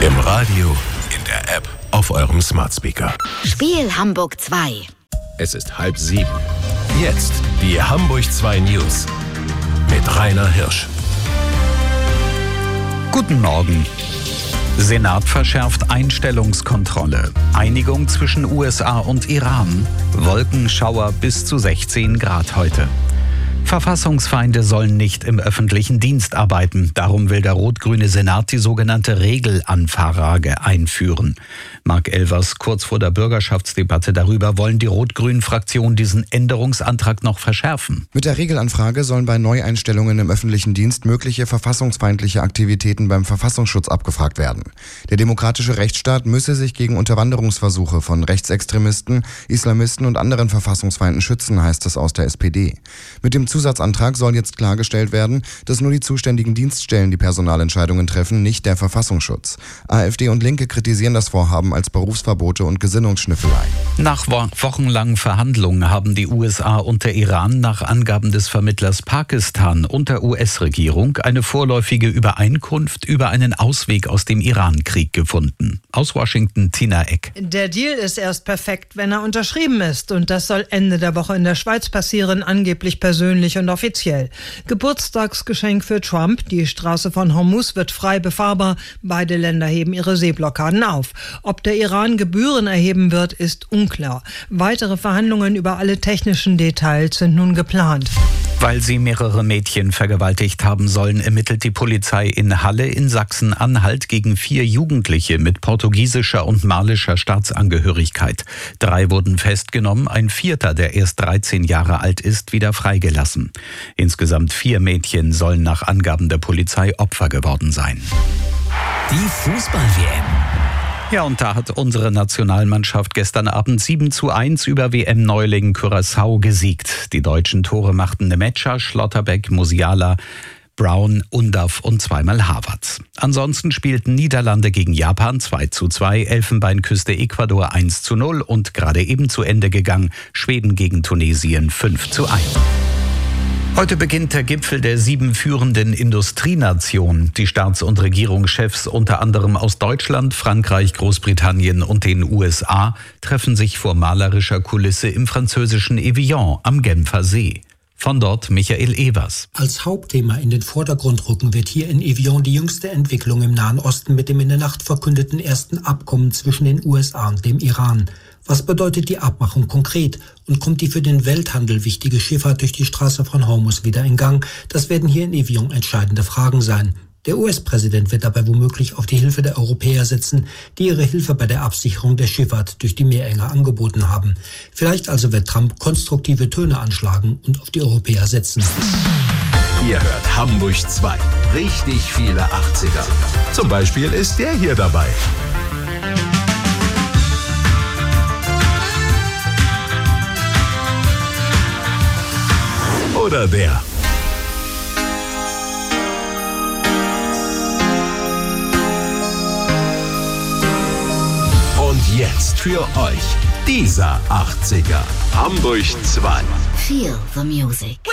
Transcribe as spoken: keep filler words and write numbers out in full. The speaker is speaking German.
Im Radio, in der App, auf eurem Smart Speaker. Spiel Hamburg zwei. Es ist halb sieben. Jetzt die Hamburg zwei News mit Rainer Hirsch. Guten Morgen. Senat verschärft Einstellungskontrolle. Einigung zwischen U S A und Iran. Wolkenschauer bis zu sechzehn Grad heute. Verfassungsfeinde sollen nicht im öffentlichen Dienst arbeiten. Darum will der rot-grüne Senat die sogenannte Regelanfrage einführen. Marc Elvers kurz vor der Bürgerschaftsdebatte darüber, wollen die rot-grünen-Fraktion diesen Änderungsantrag noch verschärfen. Mit der Regelanfrage sollen bei Neueinstellungen im öffentlichen Dienst mögliche verfassungsfeindliche Aktivitäten beim Verfassungsschutz abgefragt werden. Der demokratische Rechtsstaat müsse sich gegen Unterwanderungsversuche von Rechtsextremisten, Islamisten und anderen Verfassungsfeinden schützen, heißt es aus der S P D. Mit dem Zusatzantrag soll jetzt klargestellt werden, dass nur die zuständigen Dienststellen die Personalentscheidungen treffen, nicht der Verfassungsschutz. AfD und Linke kritisieren das Vorhaben als Berufsverbote und Gesinnungsschnüffelei. Nach wo- wochenlangen Verhandlungen haben die U S A und der Iran nach Angaben des Vermittlers Pakistan und der U S-Regierung eine vorläufige Übereinkunft über einen Ausweg aus dem Iran-Krieg gefunden. Aus Washington, Tina Eck. Der Deal ist erst perfekt, wenn er unterschrieben ist. Und das soll Ende der Woche in der Schweiz passieren, angeblich persönlich und offiziell. Geburtstagsgeschenk für Trump. Die Straße von Hormuz wird frei befahrbar. Beide Länder heben ihre Seeblockaden auf. Ob der Iran Gebühren erheben wird, ist unklar. Weitere Verhandlungen über alle technischen Details sind nun geplant. Weil sie mehrere Mädchen vergewaltigt haben sollen, ermittelt die Polizei in Halle in Sachsen-Anhalt gegen vier Jugendliche mit portugiesischer und malischer Staatsangehörigkeit. Drei wurden festgenommen, ein vierter, der erst dreizehn Jahre alt ist, wieder freigelassen. Insgesamt vier Mädchen sollen nach Angaben der Polizei Opfer geworden sein. Die Fußball-W M. Ja, und da hat unsere Nationalmannschaft gestern Abend sieben zu eins über W M-Neuling Curaçao gesiegt. Die deutschen Tore machten Nemetscher, Schlotterbeck, Musiala, Brown, Undav und zweimal Havertz. Ansonsten spielten Niederlande gegen Japan zwei zu zwei, Elfenbeinküste Ecuador eins zu null und gerade eben zu Ende gegangen, Schweden gegen Tunesien fünf zu eins. Heute beginnt der Gipfel der sieben führenden Industrienationen. Die Staats- und Regierungschefs unter anderem aus Deutschland, Frankreich, Großbritannien und den U S A treffen sich vor malerischer Kulisse im französischen Evian am Genfer See. Von dort Michael Evers. Als Hauptthema in den Vordergrund rücken wird hier in Evian die jüngste Entwicklung im Nahen Osten mit dem in der Nacht verkündeten ersten Abkommen zwischen den U S A und dem Iran. Was bedeutet die Abmachung konkret und kommt die für den Welthandel wichtige Schifffahrt durch die Straße von Hormuz wieder in Gang? Das werden hier in Evian entscheidende Fragen sein. Der U S-Präsident wird dabei womöglich auf die Hilfe der Europäer setzen, die ihre Hilfe bei der Absicherung der Schifffahrt durch die Meerenge angeboten haben. Vielleicht also wird Trump konstruktive Töne anschlagen und auf die Europäer setzen. Ihr hört Hamburg zwei. Richtig viele achtziger. Zum Beispiel ist der hier dabei. Oder der. Und jetzt für euch dieser achtziger. Hamburg zwei. Feel the music.